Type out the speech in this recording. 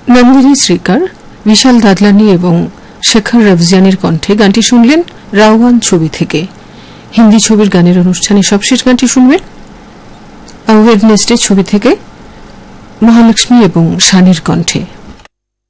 নন্দিনী শ্রীকর, বিশাল দাদলানি এবং শেখর রফজিয়ানের কণ্ঠে গানটি শুনলেন রাওয়ান ছবি থেকে। হিন্দি ছবির গানের অনুষ্ঠানে সবশেষ গানটি শুনবেন ওয়েডনেসডে ছবি থেকে মহালক্ষ্মী এবং শানির কণ্ঠে।